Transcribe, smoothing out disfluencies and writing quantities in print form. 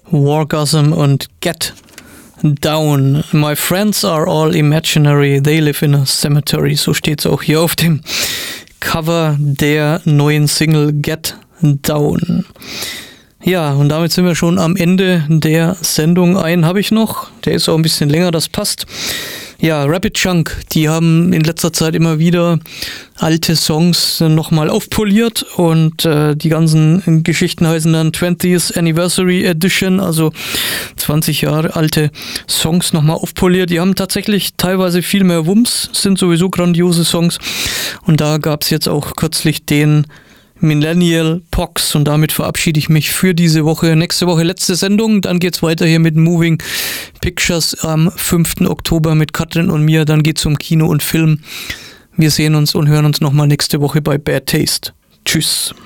Wargasm und Get Down. My friends are all imaginary, they live in a cemetery. So steht es auch hier auf dem Cover der neuen Single Get Down. Ja, und damit sind wir schon am Ende der Sendung. Einen habe ich noch, der ist auch ein bisschen länger, das passt. Ja, Rapid Chunk, die haben in letzter Zeit immer wieder alte Songs nochmal aufpoliert und die ganzen Geschichten heißen dann 20th Anniversary Edition, also 20 Jahre alte Songs nochmal aufpoliert. Die haben tatsächlich teilweise viel mehr Wumms, sind sowieso grandiose Songs und da gab es jetzt auch kürzlich den Millennial Pox und damit verabschiede ich mich für diese Woche. Nächste Woche letzte Sendung, dann geht's weiter hier mit Moving Pictures am 5. Oktober mit Katrin und mir. Dann geht's um Kino und Film. Wir sehen uns und hören uns nochmal nächste Woche bei Bad Taste. Tschüss.